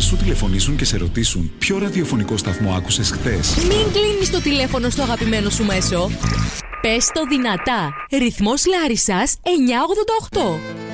σου τηλεφωνήσουν και σε ρωτήσουν ποιο ραδιοφωνικό σταθμό άκουσες χθες. Μην κλείνεις το τηλέφωνο στο αγαπημένο σου μέσο. Πες το δυνατά. Ρυθμός Λάρισσας 988.